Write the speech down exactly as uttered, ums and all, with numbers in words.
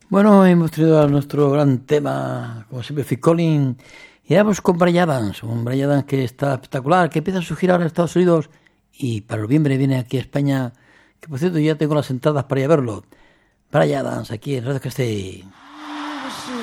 Bueno, hemos traído a nuestro gran tema, como siempre, Phil Collins, y vamos con Bryan Adams, un Bryan Adams que está espectacular, que empieza a surgir ahora en Estados Unidos y para noviembre viene aquí a España, que por cierto ya tengo las entradas para ir a verlo. Bryan Adams, aquí en Radio Castell.